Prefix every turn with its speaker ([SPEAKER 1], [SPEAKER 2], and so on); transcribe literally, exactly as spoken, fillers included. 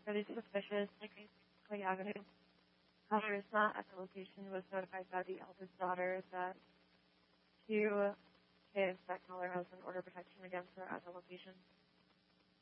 [SPEAKER 1] Studies suspicious, like Clay Avenue. However, is not at the location, was notified by the eldest daughter that two kids that caller has an order of protection against her at the location.